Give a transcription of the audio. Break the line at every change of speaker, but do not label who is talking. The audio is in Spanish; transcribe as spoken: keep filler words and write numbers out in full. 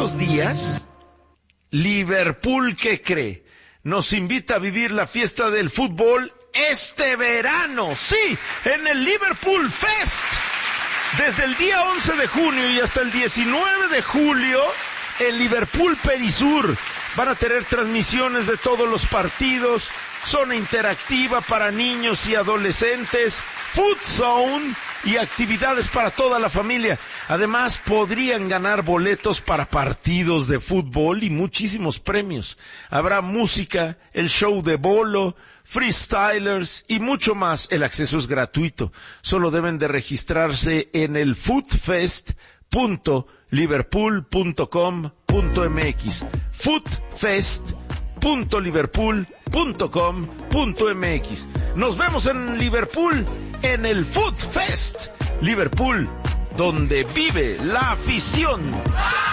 estos días, Liverpool, ¿qué cree? Nos invita a vivir la fiesta del fútbol este verano, sí, en el Liverpool Fest. Desde el día once de junio y hasta el diecinueve de julio, en Liverpool Perisur van a tener transmisiones de todos los partidos, zona interactiva para niños y adolescentes, food zone y actividades para toda la familia. Además, podrían ganar boletos para partidos de fútbol y muchísimos premios. Habrá música, el show de bolo, freestylers y mucho más. El acceso es gratuito. Solo deben de registrarse en el foodfest punto liverpool punto com punto m x. foodfest punto liverpool punto com punto m x. Nos vemos en Liverpool en el Food Fest. Liverpool, donde vive la afición.